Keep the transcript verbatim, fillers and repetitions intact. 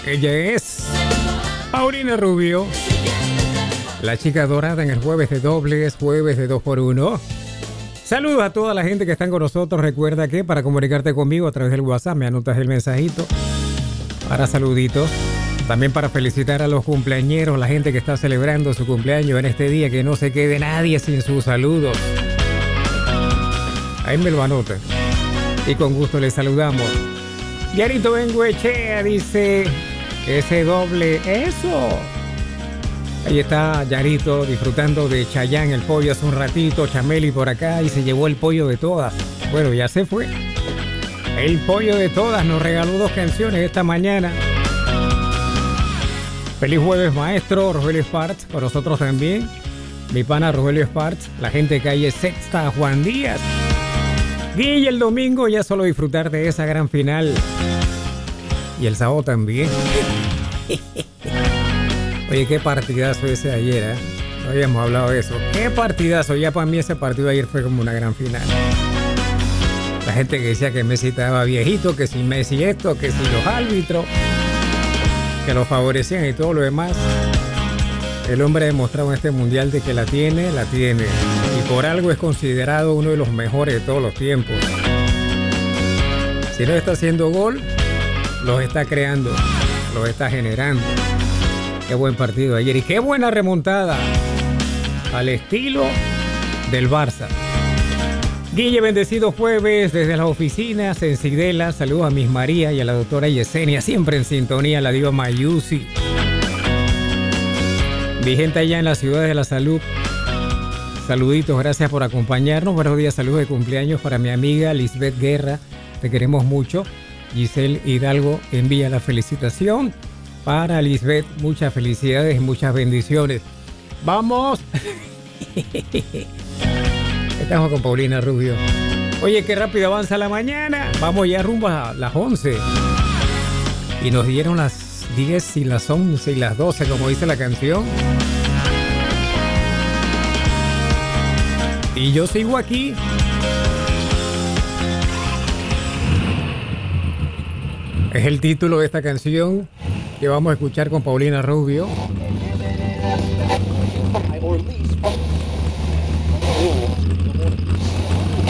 Ella es Paulina Rubio, la chica dorada en el jueves de dobles, jueves de dos por uno. Saludos a toda la gente que están con nosotros. Recuerda que para comunicarte conmigo a través del WhatsApp me anotas el mensajito para saluditos. También para felicitar a los cumpleañeros, la gente que está celebrando su cumpleaños en este día, que no se quede nadie sin sus saludos. Ahí me lo anotan y con gusto les saludamos. Yarito Benguechea dice, ese doble, eso. Ahí está Yarito disfrutando de Chayanne, el pollo hace un ratito, Chameli por acá y se llevó el pollo de todas. Bueno, ya se fue. El pollo de todas nos regaló dos canciones esta mañana. Feliz jueves, maestro Rogelio Sparks, para nosotros también. Mi pana Rogelio Sparks, la gente de calle Sexta, Juan Díaz. Y el domingo ya solo disfrutar de esa gran final. Y el sábado también. Oye, qué partidazo ese de ayer, ¿eh? No habíamos hablado de eso. Qué partidazo. Ya para mí ese partido de ayer fue como una gran final. La gente que decía que Messi estaba viejito, que si Messi esto, que si los árbitros, que lo favorecían y todo lo demás. El hombre ha demostrado en este mundial de que la tiene, la tiene. Y por algo es considerado uno de los mejores de todos los tiempos. Si no está haciendo gol, los está creando, los está generando. Qué buen partido ayer y qué buena remontada al estilo del Barça. Guille, bendecido jueves desde las oficinas en Sigdela. Saludos a Miss María y a la doctora Yesenia, siempre en sintonía, la diva Mayusi. Mi gente allá en la ciudad de la salud. Saluditos, gracias por acompañarnos. Buenos días, saludos de cumpleaños para mi amiga Lisbeth Guerra. Te queremos mucho. Giselle Hidalgo envía la felicitación para Lisbeth. Muchas felicidades y muchas bendiciones. ¡Vamos! Estamos con Paulina Rubio. Oye, qué rápido avanza la mañana. Vamos ya rumbo a las once. Y nos dieron las diez y las once y las doce, como dice la canción. Y yo sigo aquí. Es el título de esta canción que vamos a escuchar con Paulina Rubio.